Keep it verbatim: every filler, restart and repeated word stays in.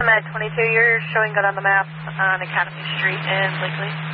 Nomad twenty-two, you're showing good on the map on Academy Street in Blakely.